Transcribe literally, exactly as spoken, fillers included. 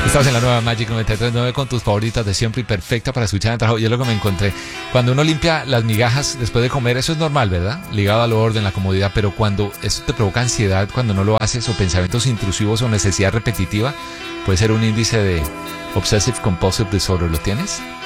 Estás en la nueva Magic noventa y tres punto nueve con tus favoritas de siempre y perfecta para escuchar en el trabajo. Y es lo que me encontré. Cuando uno limpia las migajas después de comer, eso es normal, ¿verdad? Ligado al orden, la comodidad. Pero cuando eso te provoca ansiedad, cuando no lo haces, o pensamientos intrusivos o necesidad repetitiva, puede ser un índice de Obsessive Compulsive Disorder. ¿Lo tienes?